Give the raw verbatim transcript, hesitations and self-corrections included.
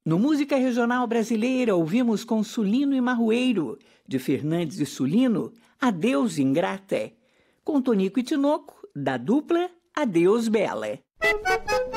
No Música Regional Brasileira, ouvimos com Sulino e Marroeiro, de Fernandes e Sulino, Adeus Ingrata. Com Tonico e Tinoco, da dupla Adeus Bela.